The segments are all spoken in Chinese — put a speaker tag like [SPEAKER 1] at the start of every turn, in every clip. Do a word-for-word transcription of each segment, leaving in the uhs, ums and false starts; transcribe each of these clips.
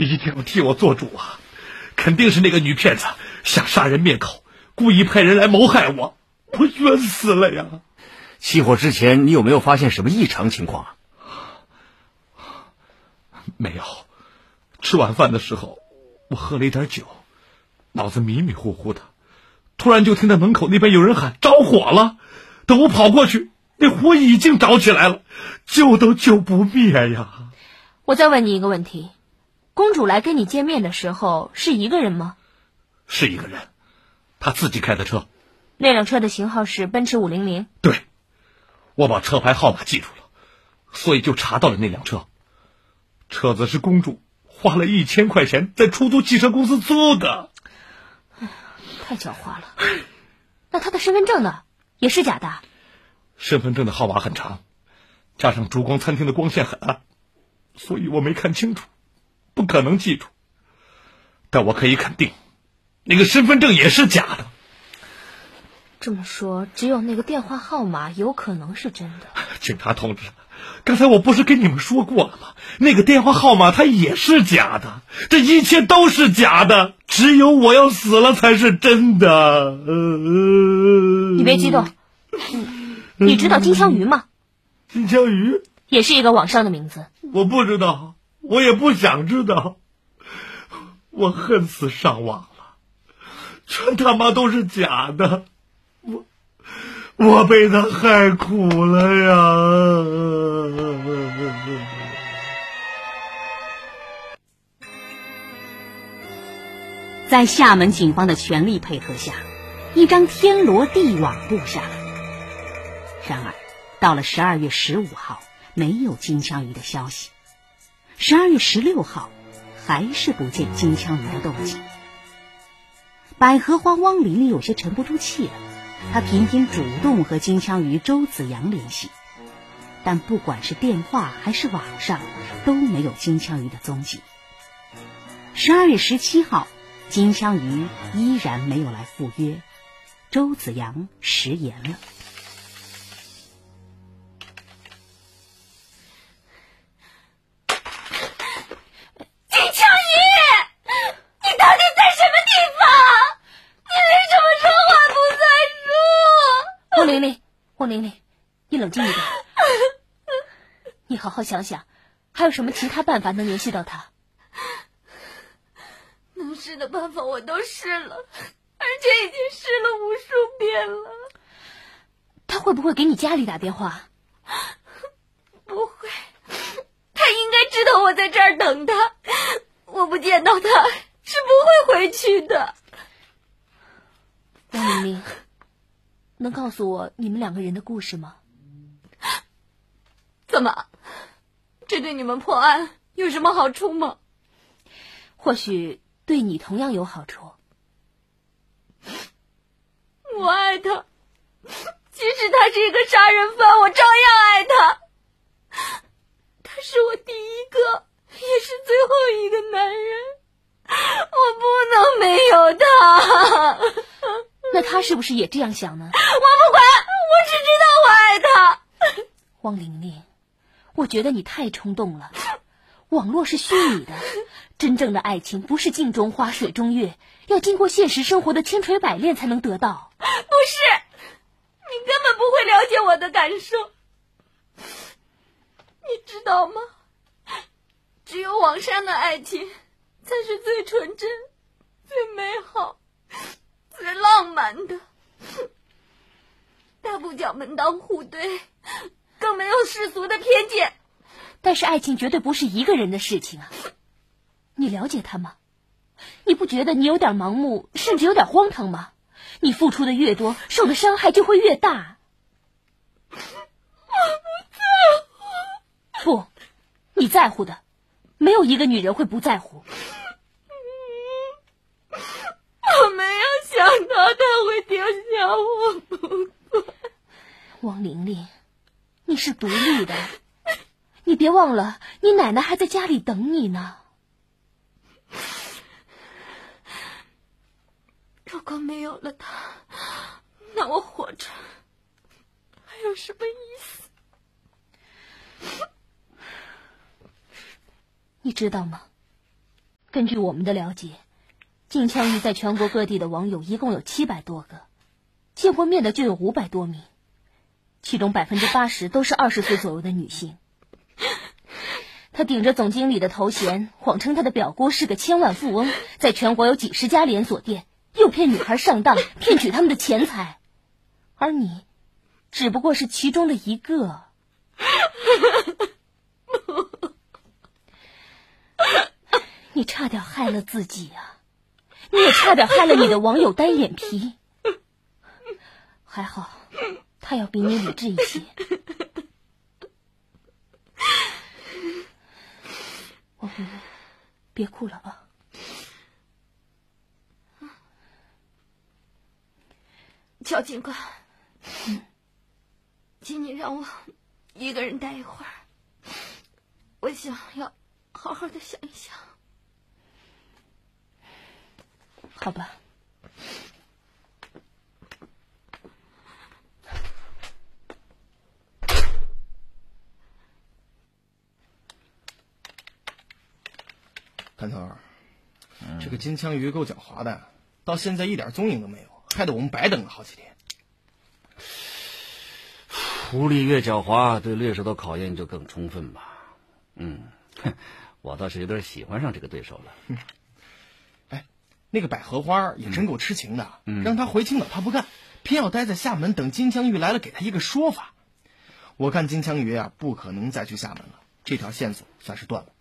[SPEAKER 1] 一定要替我做主啊！肯定是那个女骗子想杀人灭口，故意派人来谋害我，我冤死了呀！
[SPEAKER 2] 起火之前，你有没有发现什么异常情况啊？
[SPEAKER 1] 没有。吃晚饭的时候，我喝了一点酒，脑子迷迷糊糊的，突然就听到门口那边有人喊着火了。等我跑过去，那火已经着起来了，救都救不灭呀！
[SPEAKER 3] 我再问你一个问题，公主来跟你见面的时候是一个人吗？
[SPEAKER 1] 是一个人，她自己开的车。
[SPEAKER 3] 那辆车的型号是奔驰五零零。
[SPEAKER 1] 对，我把车牌号码记住了，所以就查到了那辆车。车子是公主花了一千块钱在出租汽车公司租的。
[SPEAKER 3] 太狡猾了。那她的身份证呢？也是假的？
[SPEAKER 1] 身份证的号码很长，加上烛光餐厅的光线很暗，所以我没看清楚，不可能记住。但我可以肯定，那个身份证也是假的。
[SPEAKER 3] 这么说，只有那个电话号码有可能是真的。
[SPEAKER 1] 警察同志，刚才我不是跟你们说过了吗？那个电话号码它也是假的，这一切都是假的，只有我要死了才是真的。呃、
[SPEAKER 3] 你别激动。你知道金枪鱼吗？
[SPEAKER 1] 金枪鱼
[SPEAKER 3] 也是一个网上的名字。
[SPEAKER 1] 我不知道，我也不想知道。我恨死上网了，全他妈都是假的。我我被他害苦了呀！
[SPEAKER 4] 在厦门警方的全力配合下，一张天罗地网布下了。然而，到了十二月十五号，没有金枪鱼的消息；十二月十六号，还是不见金枪鱼的动静。百合花汪玲玲有些沉不住气了，她频频主动和金枪鱼周子阳联系，但不管是电话还是网上，都没有金枪鱼的踪迹。十二月十七号，金枪鱼依然没有来赴约，周子阳食言了。
[SPEAKER 3] 汪玲玲，汪玲玲，你冷静一点。你好好想想，还有什么其他办法能联系到他？
[SPEAKER 5] 能试的办法我都试了，而且已经试了无数遍了。
[SPEAKER 3] 他会不会给你家里打电话？
[SPEAKER 5] 不会，他应该知道我在这儿等他，我不见到他是不会回去的。
[SPEAKER 3] 汪玲玲，能告诉我你们两个人的故事吗？
[SPEAKER 5] 怎么？这对你们破案有什么好处吗？
[SPEAKER 3] 或许对你同样有好处。
[SPEAKER 5] 我爱他，即使他是一个杀人犯，我照样爱他。他是我第一个，也是最后一个男人，我不能没有他。
[SPEAKER 3] 那他是不是也这样想呢？
[SPEAKER 5] 我不管，我只知道我爱他。
[SPEAKER 3] 汪玲玲，我觉得你太冲动了。网络是虚拟的，真正的爱情不是镜中花水中月，要经过现实生活的千锤百炼才能得到。
[SPEAKER 5] 不是，你根本不会了解我的感受。你知道吗？只有网上的爱情才是最纯真、最美好、最浪漫的。他不讲门当户对，更没有世俗的偏见。
[SPEAKER 3] 但是爱情绝对不是一个人的事情啊！你了解他吗？你不觉得你有点盲目，甚至有点荒唐吗？你付出的越多，受的伤害就会越大。
[SPEAKER 5] 我不在乎。
[SPEAKER 3] 不，你在乎的，没有一个女人会不在乎。
[SPEAKER 5] 我没有想到他会丢下我不管。
[SPEAKER 3] 汪玲玲，你是独立的，你别忘了，你奶奶还在家里等你呢。
[SPEAKER 5] 如果没有了他，那我活着还有什么意思？
[SPEAKER 3] 你知道吗？ 根据我们的了解，金枪鱼在全国各地的网友一共有七百多个，见过面的就有五百多名，其中百分之八十都是二十岁左右的女性。他顶着总经理的头衔，谎称他的表姑是个千万富翁，在全国有几十家连锁店，诱骗女孩上当，骗取他们的钱财。而你只不过是其中的一个。你差点害了自己啊，你也差点害了你的网友单眼皮。还好他要比你理智一些。王琳琳，别哭了啊。
[SPEAKER 5] 乔警官，嗯，请你让我一个人待一会儿，我想要好好的想一想。
[SPEAKER 3] 好吧。
[SPEAKER 6] 探头，嗯、这个金枪鱼够狡猾的，到现在一点踪影都没有，害得我们白等了好几天。
[SPEAKER 2] 狐狸越狡猾，对猎手的考验就更充分吧。嗯，我倒是有点喜欢上这个对手了。
[SPEAKER 6] 嗯、哎，那个百合花也真够痴情的，嗯、让他回青岛他不干，偏要待在厦门等金枪鱼来了给他一个说法。我看金枪鱼啊不可能再去厦门了，这条线索算是断了。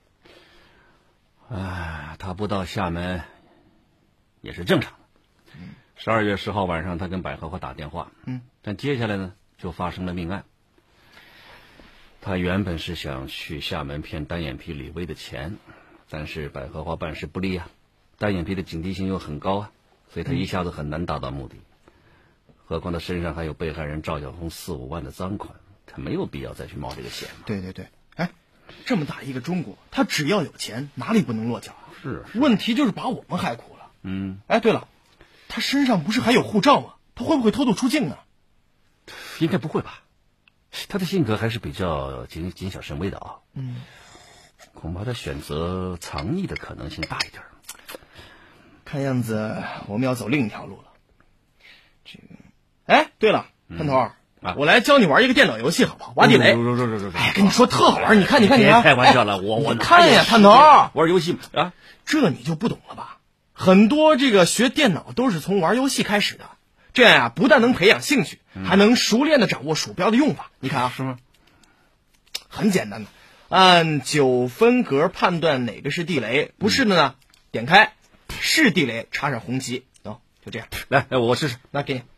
[SPEAKER 2] 哎，他不到厦门也是正常的。十二月十号晚上，他跟百合花打电话，嗯，但接下来呢，就发生了命案。他原本是想去厦门骗单眼皮李威的钱，但是百合花办事不力啊，单眼皮的警惕性又很高啊，所以他一下子很难达到目的。嗯、何况他身上还有被害人赵晓红四五万的赃款，他没有必要再去冒这个险嘛。
[SPEAKER 6] 对对对。这么大一个中国，他只要有钱，哪里不能落脚啊？
[SPEAKER 2] 是，是
[SPEAKER 6] 问题就是把我们害苦了。
[SPEAKER 2] 嗯，
[SPEAKER 6] 哎，对了，他身上不是还有护照吗？他会不会偷渡出境呢？
[SPEAKER 2] 应该不会吧？他的性格还是比较谨谨小慎微的啊。嗯，恐怕他选择藏匿的可能性大一点。
[SPEAKER 6] 看样子我们要走另一条路了。这个，哎，对了，探头。嗯啊、我来教你玩一个电脑游戏，好不好？挖地雷。哎，跟你说特好玩，你看，你看，你看。
[SPEAKER 2] 开玩笑了，我我
[SPEAKER 6] 看呀，探头
[SPEAKER 2] 玩游戏啊，
[SPEAKER 6] 这你就不懂了吧？很多这个学电脑都是从玩游戏开始的，这样呀，不但能培养兴趣，嗯、还能熟练的掌握鼠标的用法。你看啊，
[SPEAKER 2] 是吗？
[SPEAKER 6] 很简单的，按九分格判断哪个是地雷，不是的呢，嗯、点开是地雷，插上红旗，哦，就这样。
[SPEAKER 2] 来，来，我试试，
[SPEAKER 6] 那给你。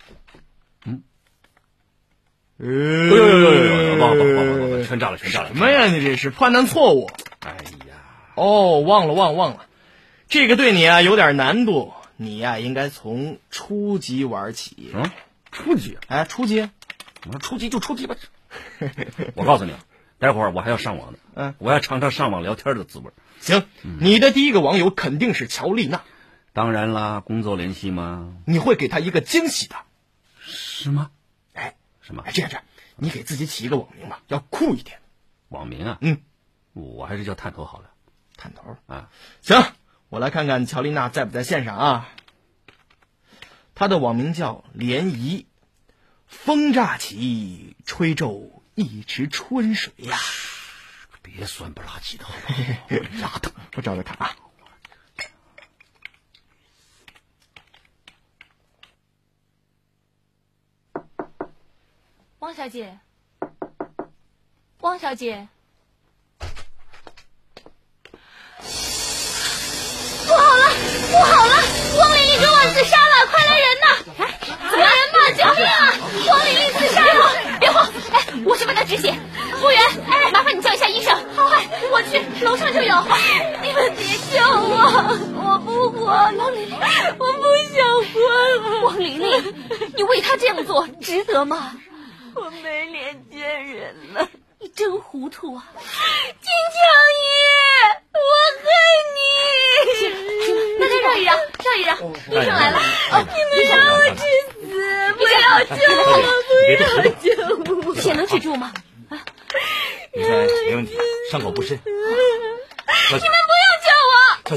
[SPEAKER 2] 哎呦呦呦呦呦！忘忘忘忘忘，全炸了，全炸了！
[SPEAKER 6] 什么呀？你这是判断错误！
[SPEAKER 2] 哎呀，
[SPEAKER 6] 哦，忘了忘忘了，这个对你啊有点难度，你呀、啊、应该从初级玩起。
[SPEAKER 2] 嗯，初级？
[SPEAKER 6] 哎，初级？
[SPEAKER 2] 我说初级就初级吧。我告诉你，待会儿我还要上网的，嗯，我要尝尝上网聊天的滋味。
[SPEAKER 6] 行，嗯、你的第一个网友肯定是乔丽娜。
[SPEAKER 2] 当然啦，工作联系吗？
[SPEAKER 6] 你会给她一个惊喜的。
[SPEAKER 2] 是吗？什么？
[SPEAKER 6] 哎，这样这样，你给自己起一个网名吧，要酷一点。
[SPEAKER 2] 网名啊？
[SPEAKER 6] 嗯，
[SPEAKER 2] 我还是叫探头好了。
[SPEAKER 6] 探头
[SPEAKER 2] 啊，
[SPEAKER 6] 行，我来看看乔丽娜在不在线上啊。她的网名叫涟漪，风乍起，吹皱一池春水呀、啊。
[SPEAKER 2] 别酸不拉几的好不好？
[SPEAKER 6] 丫头，我找找看啊。
[SPEAKER 5] 汪小姐，汪小姐，不好了，不好了！汪玲玲跟我自杀了，快来人呐！哎，怎么人呐？救命啊！汪玲玲自杀了！别慌，哎，我去帮她止血。服务员，哎，麻烦你叫一下医生。好，哎，我去，楼上就有。你们别救我，我不活了，汪玲玲，我不想活了。
[SPEAKER 3] 汪玲玲，你为她这样做值得吗？
[SPEAKER 5] 我没脸见人了，
[SPEAKER 3] 你真糊涂啊！
[SPEAKER 5] 金枪鱼，我恨你！
[SPEAKER 3] 行了，大家让一让，让一让，医生来了。
[SPEAKER 5] 哦，你们让我去死！不要救我！不要救我！
[SPEAKER 3] 血能止住吗？啊，
[SPEAKER 2] 没没问题，伤口不深。
[SPEAKER 5] 你们